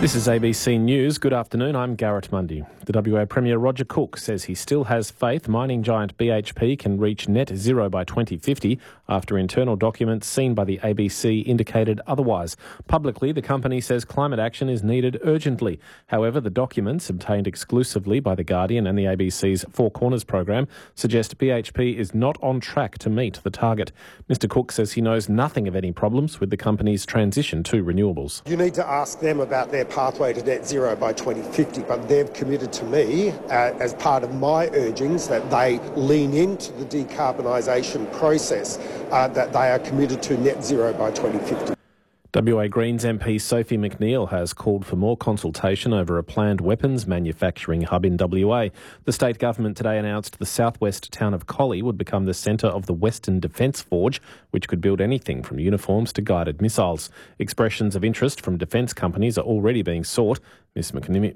This is ABC News. Good afternoon, I'm Garrett Mundy. The WA Premier Roger Cook says he still has faith mining giant BHP can reach net zero by 2050 after internal documents seen by the ABC indicated otherwise. Publicly, the company says climate action is needed urgently. However, the documents obtained exclusively by The Guardian and the ABC's Four Corners program suggest BHP is not on track to meet the target. Mr Cook says he knows nothing of any problems with the company's transition to renewables. You need to ask them about their pathway to net zero by 2050, but they've committed to me, as part of my urgings, that they lean into the decarbonisation process, that they are committed to net zero by 2050. WA Greens MP Sophie McNeil has called for more consultation over a planned weapons manufacturing hub in WA. The state government today announced the southwest town of Collie would become the centre of the Western Defence Forge, which could build anything from uniforms to guided missiles. Expressions of interest from defence companies are already being sought. Ms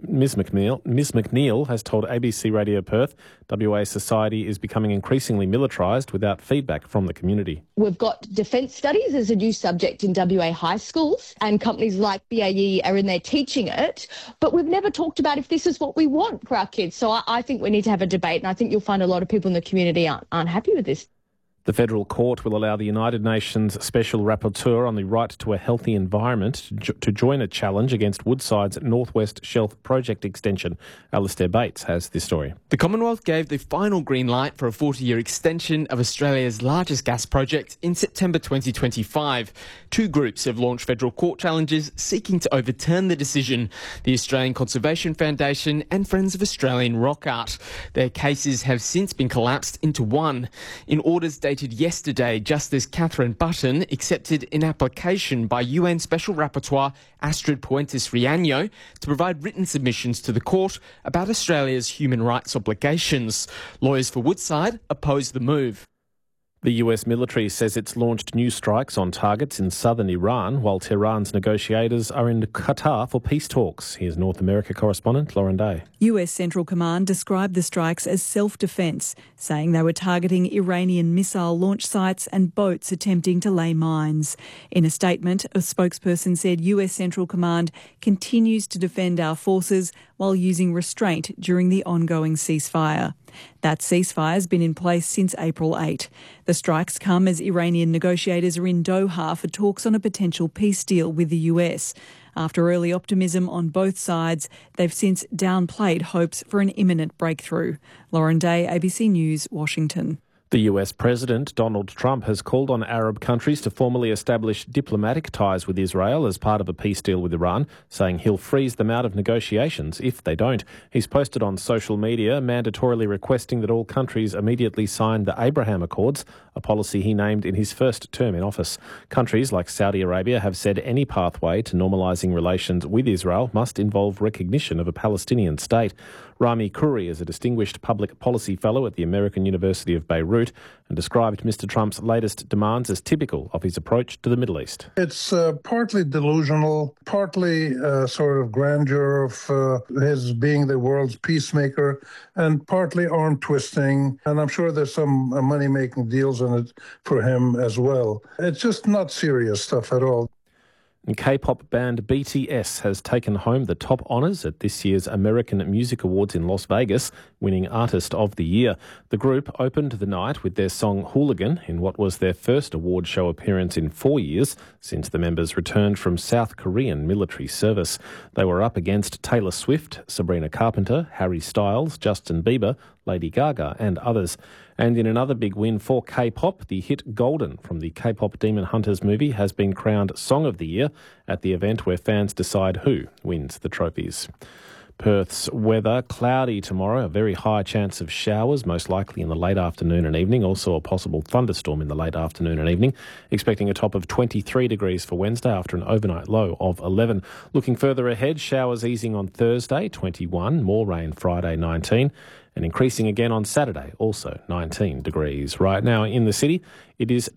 McNeil has told ABC Radio Perth WA society is becoming increasingly militarised without feedback from the community. We've got defence studies as a new subject in WA high schools, and companies like BAE are in there teaching it, but we've never talked about if this is what we want for our kids. So I think we need to have a debate, and I think you'll find a lot of people in the community aren't happy with this. The federal court will allow the United Nations Special Rapporteur on the right to a healthy environment to join a challenge against Woodside's Northwest Shelf project extension. Alistair Bates has this story. The Commonwealth gave the final green light for a 40-year extension of Australia's largest gas project in September 2025. Two groups have launched federal court challenges seeking to overturn the decision: the Australian Conservation Foundation and Friends of Australian Rock Art. Their cases have since been collapsed into one. In orders dated yesterday, Justice Catherine Button accepted an application by UN Special Rapporteur Astrid Puentes-Riaño to provide written submissions to the court about Australia's human rights obligations. Lawyers for Woodside oppose the move. The US military says it's launched new strikes on targets in southern Iran, while Tehran's negotiators are in Qatar for peace talks. Here's North America correspondent Lauren Day. US Central Command described the strikes as self-defence, saying they were targeting Iranian missile launch sites and boats attempting to lay mines. In a statement, a spokesperson said US Central Command continues to defend our forces while using restraint during the ongoing ceasefire. That ceasefire has been in place since April 8. The strikes come as Iranian negotiators are in Doha for talks on a potential peace deal with the US. After early optimism on both sides, they've since downplayed hopes for an imminent breakthrough. Lauren Day, ABC News, Washington. The US President Donald Trump has called on Arab countries to formally establish diplomatic ties with Israel as part of a peace deal with Iran, saying he'll freeze them out of negotiations if they don't. He's posted on social media mandatorily requesting that all countries immediately sign the Abraham Accords, a policy he named in his first term in office. Countries like Saudi Arabia have said any pathway to normalising relations with Israel must involve recognition of a Palestinian state. Rami Khouri is a distinguished public policy fellow at the American University of Beirut and described Mr Trump's latest demands as typical of his approach to the Middle East. It's partly delusional, partly sort of grandeur of his being the world's peacemaker, and partly arm twisting. And I'm sure there's some money-making deals in it for him as well. It's just not serious stuff at all. And K-pop band BTS has taken home the top honours at this year's American Music Awards in Las Vegas, winning Artist of the Year. The group opened the night with their song Hooligan in what was their first award show appearance in 4 years since the members returned from South Korean military service. They were up against Taylor Swift, Sabrina Carpenter, Harry Styles, Justin Bieber, Lady Gaga and others. And in another big win for K-pop, the hit Golden from the K-pop Demon Hunters movie has been crowned Song of the Year at the event where fans decide who wins the trophies. Perth's weather, cloudy tomorrow, a very high chance of showers, most likely in the late afternoon and evening, also a possible thunderstorm in the late afternoon and evening. Expecting a top of 23 degrees for Wednesday after an overnight low of 11. Looking further ahead, showers easing on Thursday, 21, more rain Friday, 19, and increasing again on Saturday, also 19 degrees. Right now in the city, it is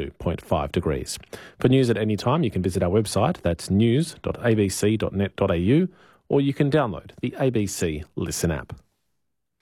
22.5 degrees. For news at any time, you can visit our website, that's news.abc.net.au, or you can download the ABC Listen app.